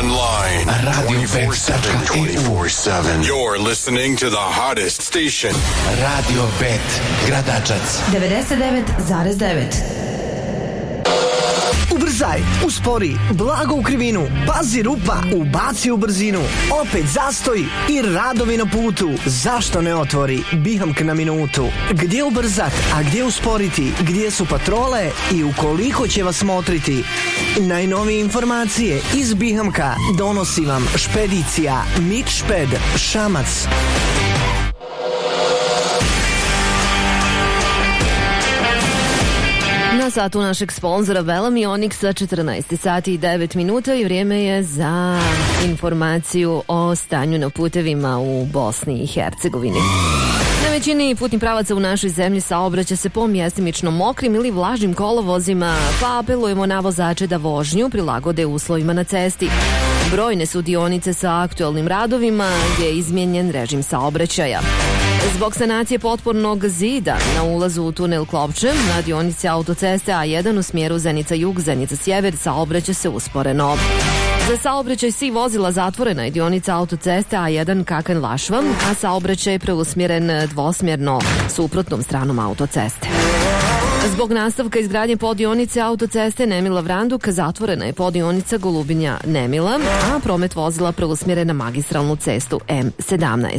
online. RadioBet.eu. You're listening to the hottest station. Radio Bet, Gradačac 99,9. Ubrzaj, uspori, blago u krivinu, pazi rupa, ubaci u brzinu, opet zastoj i radovi na putu. Zašto ne otvori Bihamk na minutu? Gdje ubrzat, a gdje usporiti, gdje su patrole i ukoliko će vas motriti? Najnovije informacije iz Bihamka donosi vam špedicija Mitšped Šamac. Na satu našeg sponzora Bellamy Onyxa 14 sati i 9 minuta i vrijeme je za informaciju o stanju na putevima u Bosni i Hercegovini. Na većini putnih pravaca u našoj zemlji saobraća se po mjestimično mokrim ili vlažnim kolovozima, pa apelujemo na vozače da vožnju prilagode uslovima na cesti. Brojne su dionice sa aktualnim radovima gdje je izmijenjen režim saobraćaja. Zbog sanacije potpornog zida na ulazu u tunel Klopče na dionici autoceste A1 u smjeru Zenica-Jug, Zenica-Sjever saobraća se usporeno. Za saobraćaj svih vozila zatvorena je dionica autoceste A1 Kakan-Lašva, a saobraćaj je preusmjeren dvosmjerno suprotnom stranom autoceste. Zbog nastavka izgradnje podionice autoceste Nemila-Vranduk zatvorena je podionica Golubinja-Nemila, a promet vozila preusmjeren na magistralnu cestu M17.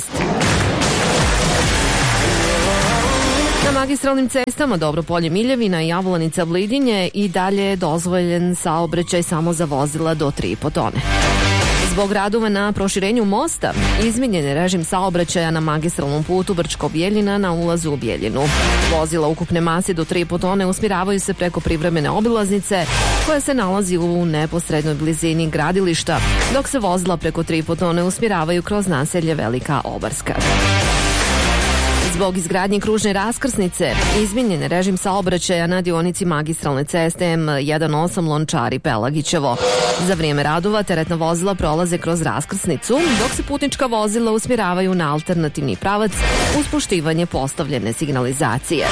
Na magistralnim cestama Dobropolje-Miljevina i Javolanica-Blidinje i dalje je dozvoljen saobraćaj samo za vozila do 3,5 tone. Zbog radova na proširenju mosta izmijenjen je režim saobraćaja na magistralnom putu Brčko-Bijeljina na ulazu u Bijeljinu. Vozila ukupne mase do 3,5 tone usmjeravaju se preko privremene obilaznice koja se nalazi u neposrednoj blizini gradilišta, dok se vozila preko 3,5 tone usmjeravaju kroz naselje Velika Obarska. Zbog izgradnje kružne raskrsnice izmijenjen je režim saobraćaja na dionici magistralne ceste M18 Lončari-Pelagićevo. Za vrijeme radova teretna vozila prolaze kroz raskrsnicu, dok se putnička vozila usmjeravaju na alternativni pravac uz poštivanje postavljene signalizacije.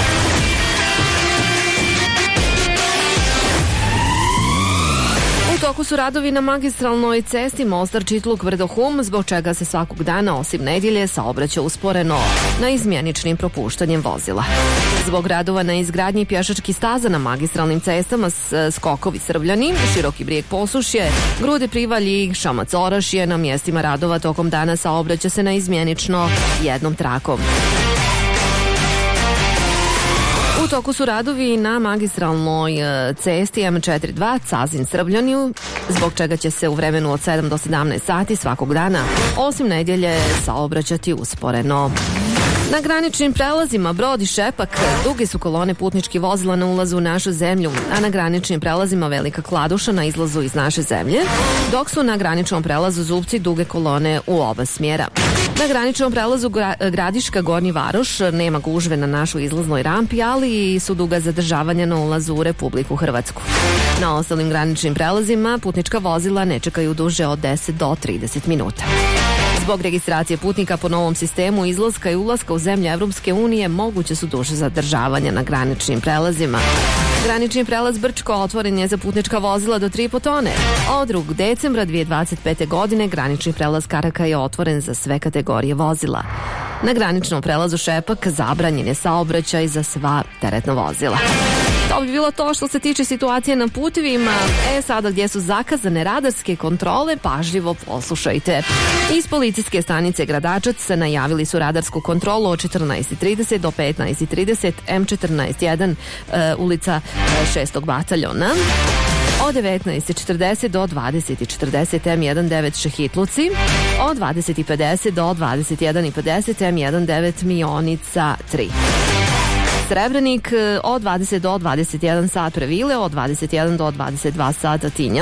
U toku su radovi na magistralnoj cesti Mostar-Čitluk-Vrdohum, zbog čega se svakog dana, osim nedjelje, saobraća usporeno na izmjeničnim propuštanjem vozila. Zbog radova na izgradnji pješačkih staza na magistralnim cestama Skokovi-Srbljani, Široki Brijeg-Posušje, Grude-Privalji, Šamac-Orašje, na mjestima radova tokom dana saobraća se na izmjenično jednom trakom. U toku su radovi na magistralnoj cesti M42 Cazin-Srbljaniju, zbog čega će se u vremenu od 7 do 17 sati svakog dana, osim nedjelje, saobraćati usporeno. Na graničnim prelazima Brod i Šepak duge su kolone putničkih vozila na ulazu u našu zemlju, a na graničnim prelazima Velika Kladuša na izlazu iz naše zemlje, dok su na graničnom prelazu Zubci duge kolone u oba smjera. Na graničnom prelazu Gradiška Gornji Varoš nema gužve na našoj izlaznoj rampi, ali su duga zadržavanja na ulazu u Republiku Hrvatsku. Na ostalim graničnim prelazima putnička vozila ne čekaju duže od 10 do 30 minuta. Zbog registracije putnika po novom sistemu izlaska i ulaska u zemlje Evropske unije moguće su duže zadržavanja na graničnim prelazima. Granični prelaz Brčko otvoren je za putnička vozila do 3,5 tone. Od 2. decembra 2025. godine granični prelaz Karaka je otvoren za sve kategorije vozila. Na graničnom prelazu Šepak zabranjen je saobraćaj za sva teretna vozila. To bi bilo to što se tiče situacije na putevima. Sada gdje su zakazane radarske kontrole, pažljivo poslušajte. Iz policijske stanice Gradačac najavili su radarsku kontrolu od 14:30 do 15:30 M14-1 ulica 6. bataljona. Od 19:40 do 20:40 M19 Šehitluci, od 20:50 do 21:50 M19 Mionica 3. Srebrenik od 20 do 21 sat Previle, od 21 do 22 sata Tinja.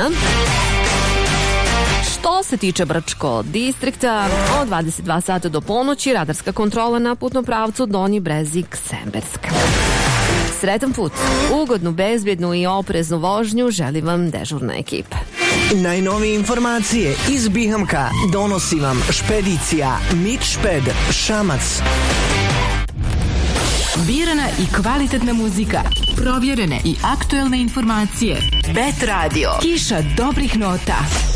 Što se tiče Brčko distrikta, od 22 sata do ponoći radarska kontrola na putnom pravcu Donji Brezik-Sembersk. Sretan put, ugodnu, bezbjednu i opreznu vožnju želi vam dežurna ekipa. Najnovije informacije iz Bihamka donosi vam špedicija Mitšped Šamac. Birana i kvalitetna muzika, provjerene i aktuelne informacije. Bet Radio, kiša dobrih nota.